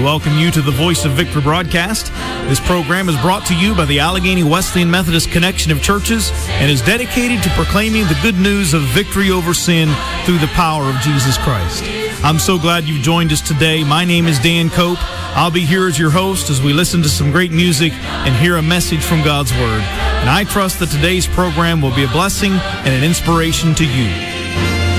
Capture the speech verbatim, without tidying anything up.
We welcome you to the Voice of Victory broadcast. This program is brought to you by the Allegheny Wesleyan Methodist Connection of Churches and is dedicated to proclaiming the good news of victory over sin through the power of Jesus Christ. I'm so glad you've joined us today. My name is Dan Cope. I'll be here as your host as we listen to some great music and hear a message from God's Word. And I trust that today's program will be a blessing and an inspiration to you.